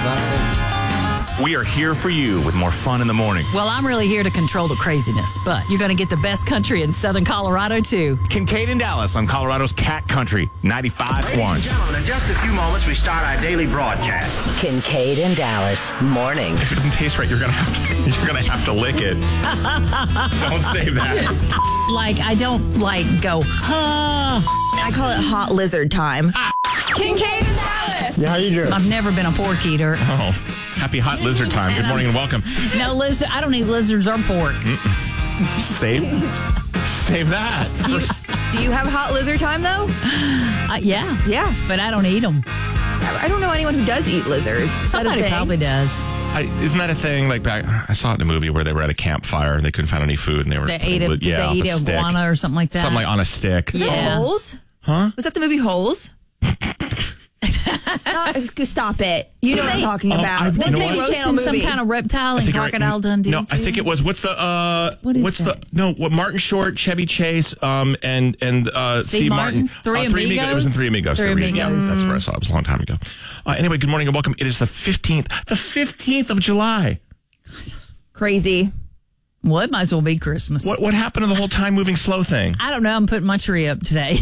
son of a... We are here for you with more fun in the morning. Well, I'm really here to control the craziness, but you're going to get the best country in Southern Colorado, too. Kincaid and Dallas on Colorado's Cat Country, 95.1. Ladies and gentlemen, in just a few moments, we start our daily broadcast. Kincaid and Dallas mornings. If it doesn't taste right, you're gonna have to lick it. Don't save that. Like, I don't, go, huh. I call it hot lizard time. Kincaid and Dallas. Yeah, how you doing? I've never been a pork eater. Oh, happy hot lizard time. Good morning and welcome. No, lizard. I don't eat lizards or pork. Save that. Do you have hot lizard time, though? Yeah. Yeah. But I don't eat them. I don't know anyone who does eat lizards. Is that a Somebody thing? probably does. Isn't that a thing? Like back, I saw it in a movie where they were at a campfire and they couldn't find any food and they were They ate off a stick. iguana or something like that. Something like on a stick. Was that Holes? Huh? Was that the movie Holes? Stop it. You know what I'm talking about. you The know Disney what? Channel movie. Some kind of reptile and Crocodile Dundee. No, I think it was. What's the? What is what's that? what Martin Short, Chevy Chase, and Steve Martin. Three Amigos? It was in Three Amigos. Three Amigos. Yeah, that's where I saw it. It was a long time ago. Anyway, good morning and welcome. It is the 15th. The 15th of July. Crazy. Well, it might as well be Christmas. What happened to the whole time moving slow thing? I don't know. I'm putting my tree up today.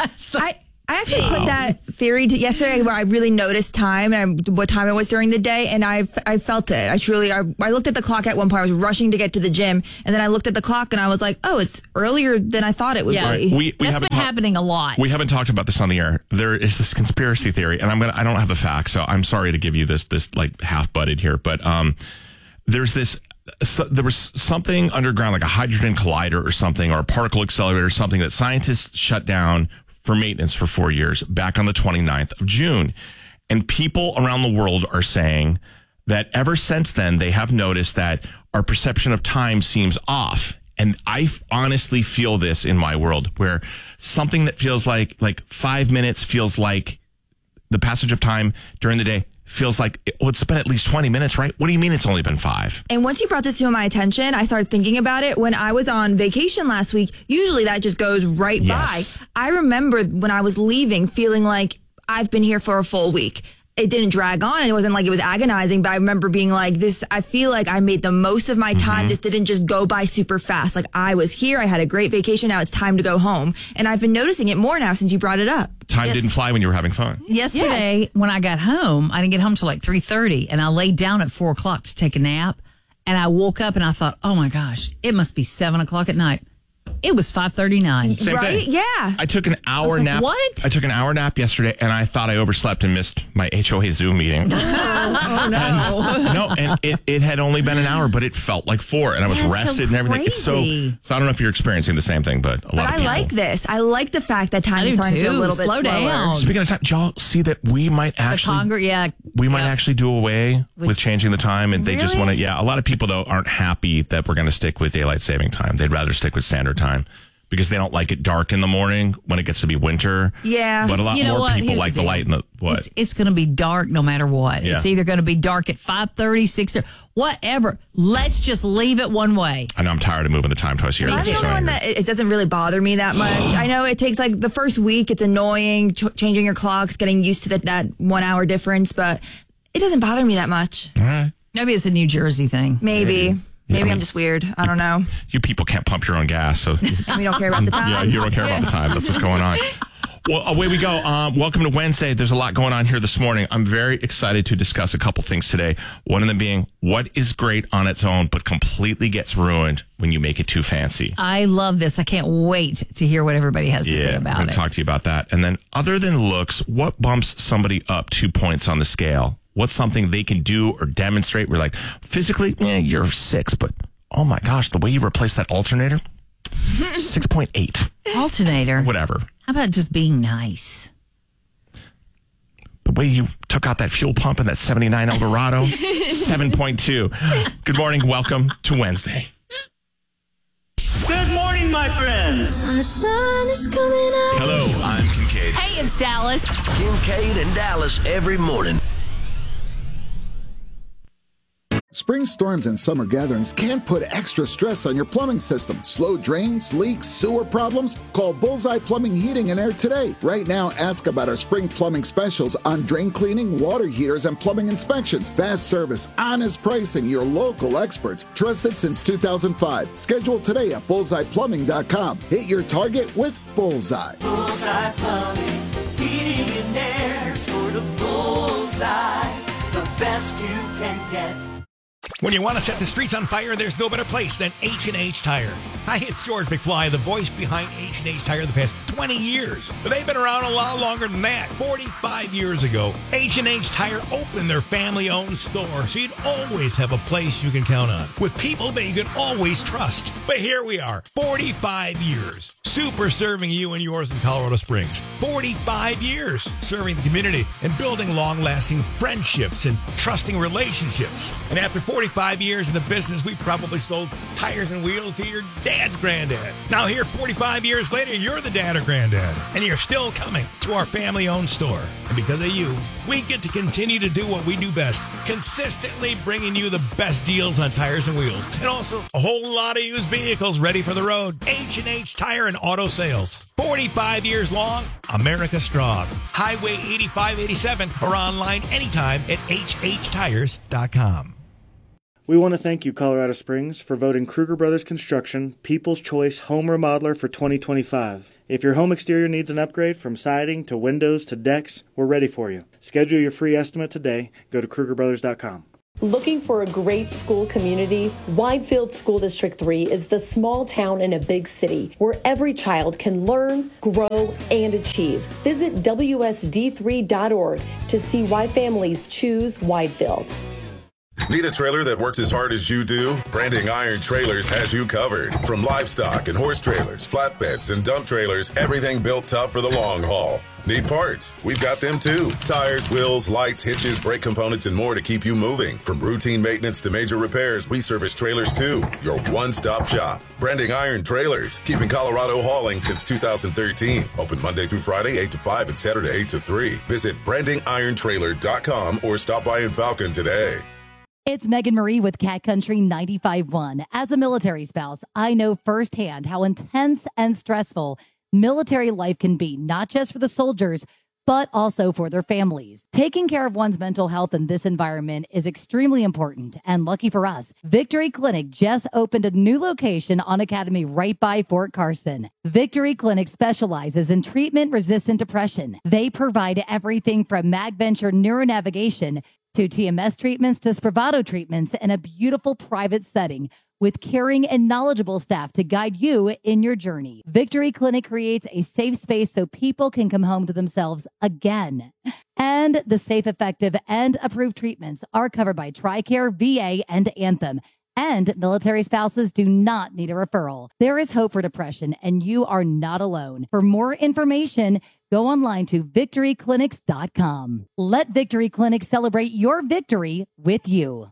I actually put that theory to yesterday where I really noticed time and what time it was during the day, and I felt it. I looked at the clock at one point. I was rushing to get to the gym, and then I looked at the clock and I was like, oh, it's earlier than I thought it would Yeah. be. We That's haven't been happening a lot. We haven't talked about this on the air. There is this conspiracy theory, and I don't have the facts, so I'm sorry to give you this like half-butted here, but there's this. So there was something underground, like a hydrogen collider or something, or a particle accelerator or something that scientists shut down for maintenance for 4 years back on the 29th of June. And people around the world are saying that ever since then, they have noticed that our perception of time seems off. And I honestly feel this in my world, where something that feels like 5 minutes feels like the passage of time during the day feels like, well, it's been at least 20 minutes, right? What do you mean it's only been 5? And once you brought this to my attention, I started thinking about it. When I was on vacation last week, usually that just goes right Yes. by. I remember when I was leaving feeling like I've been here for a full week. It didn't drag on and it wasn't like it was agonizing, but I remember being like, this, I feel like I made the most of my time. This didn't just go by super fast. Like I was here. I had a great vacation. Now it's time to go home. And I've been noticing it more now since you brought it up. Time Yes. didn't fly when you were having fun. Yesterday, when I got home, I didn't get home till like 3:30, and I laid down at 4 o'clock to take a nap. And I woke up and I thought, oh my gosh, it must be 7 o'clock at night. It was 5:39. Same Right? thing. Yeah. I took an hour like, nap. what? I took an hour nap yesterday, and I thought I overslept and missed my HOA Zoom meeting. And it had only been an hour, but it felt like 4, and I was That's rested so and everything. It's crazy. so I don't know if you're experiencing the same thing, but a lot But of I people. like this. I like the fact that time I is do starting to feel a too. little bit Slow slower. down. Speaking of time, did y'all see that we might The actually Congress, actually do away with changing the time, and they just Really? want to. Yeah, a lot of people though aren't happy that we're going to stick with daylight saving time. They'd rather stick with standard time because they don't like it dark in the morning when it gets to be winter. Yeah. But a lot You know more what? people Here's like the the deal. light in the what? It's going to be dark no matter what. Yeah. It's either going to be dark at 5:30, 6:30, whatever. Let's just leave it one way. I know I'm tired of moving the time twice a year. I'm That's the just only what I one hear. that it doesn't really bother me that much. I know it takes like the first week, it's annoying changing your clocks, getting used to that 1 hour difference, but it doesn't bother me that much. All right. Maybe it's a New Jersey thing. Maybe I mean- I'm just weird. I don't know. You people can't pump your own gas, so And we don't care about the time. yeah, you don't care about the time. That's what's going on. Well, away we go. Welcome to Wednesday. There's a lot going on here this morning. I'm very excited to discuss a couple things today. One of them being what is great on its own, but completely gets ruined when you make it too fancy. I love this. I can't wait to hear what everybody has to say Yeah, I'm about going it. to talk to you about that. And then other than looks, what bumps somebody up 2 points on the scale? What's something they can do or demonstrate? We're like, physically, you're 6, but oh my gosh, the way you replace that alternator, 6.8. Alternator. Whatever. How about just being nice? The way you took out that fuel pump in that 79 Eldorado, 7.2. Good morning. Welcome to Wednesday. Good morning, my friends. And the sun is coming up. Hello, I'm Kincaid. Hey, it's Dallas. Kincaid and Dallas every morning. Spring storms and summer gatherings can put extra stress on your plumbing system. Slow drains, leaks, sewer problems? Call Bullseye Plumbing, Heating, and Air today. Right now, ask about our spring plumbing specials on drain cleaning, water heaters, and plumbing inspections. Fast service, honest pricing, your local experts. Trusted since 2005. Schedule today at bullseyeplumbing.com. Hit your target with Bullseye. Bullseye Plumbing, Heating, and Air. Sort of Bullseye, the best you can get. When you want to set the streets on fire, there's no better place than H&H Tire. Hi, it's George McFly, the voice behind H&H Tire the past 20 years. But they've been around a lot longer than that. 45 years ago, H&H Tire opened their family-owned store, so you'd always have a place you can count on, with people that you can always trust. But here we are, 45 years, super serving you and yours in Colorado Springs. 45 years serving the community and building long-lasting friendships and trusting relationships. And after 45 years in the business, we probably sold tires and wheels to your dad's granddad. Now here, 45 years later, you're the dad or granddad, and you're still coming to our family-owned store. And because of you, we get to continue to do what we do best, consistently bringing you the best deals on tires and wheels, and also a whole lot of used vehicles ready for the road. H&H Tire and Auto Sales. 45 years long, America strong. Highway 8587 or online anytime at hhtires.com. We want to thank you, Colorado Springs, for voting Kruger Brothers Construction People's Choice Home Remodeler for 2025. If your home exterior needs an upgrade from siding to windows to decks, we're ready for you. Schedule your free estimate today. Go to KrugerBrothers.com. Looking for a great school community? Widefield School District 3 is the small town in a big city where every child can learn, grow, and achieve. Visit WSD3.org to see why families choose Widefield. Need a trailer that works as hard as you do? Branding Iron Trailers has you covered. From livestock and horse trailers, flatbeds, and dump trailers, everything built tough for the long haul. Need parts? We've got them too. Tires, wheels, lights, hitches, brake components, and more to keep you moving. From routine maintenance to major repairs, we service trailers too. Your one-stop shop. Branding Iron Trailers. Keeping Colorado hauling since 2013. Open Monday through Friday, 8 to 5 and Saturday, 8 to 3. Visit brandingirontrailer.com or stop by in Falcon today. It's Megan Marie with Cat Country 95.1. As a military spouse, I know firsthand how intense and stressful military life can be, not just for the soldiers, but also for their families. Taking care of one's mental health in this environment is extremely important, and lucky for us, Victory Clinic just opened a new location on Academy right by Fort Carson. Victory Clinic specializes in treatment-resistant depression. They provide everything from MagVenture neuronavigation to TMS treatments to Spravato treatments in a beautiful private setting with caring and knowledgeable staff to guide you in your journey. Victory Clinic creates a safe space so people can come home to themselves again. And the safe, effective, and approved treatments are covered by TRICARE, VA, and Anthem. And military spouses do not need a referral. There is hope for depression, and you are not alone. For more information, go online to victoryclinics.com. Let Victory Clinic celebrate your victory with you.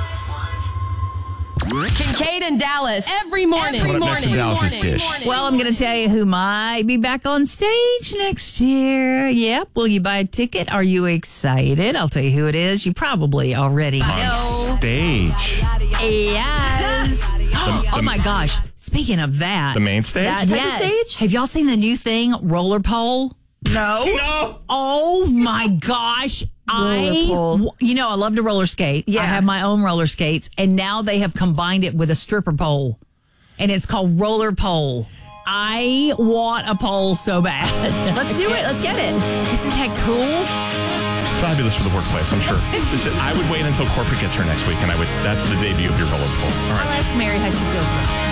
Kincaid and Dallas every morning. Next to Dallas's dish. Well, I'm going to tell you who might be back on stage next year. Yep. Will you buy a ticket? Are you excited? I'll tell you who it is. You probably already know. Stage. Yes. Oh my gosh. Speaking of that. The main stage? Yes. Stage? Have y'all seen the new thing, roller pole? No. Oh my gosh. I love to roller skate. Yeah. I have my own roller skates, and now they have combined it with a stripper pole, and it's called roller pole. I want a pole so bad. Let's do it. Let's get it. Isn't that cool? Fabulous for the workplace, I'm sure. Listen, I would wait until corporate gets here next week, and that's the debut of your roller pole. All right. I'll ask Mary how she feels about it.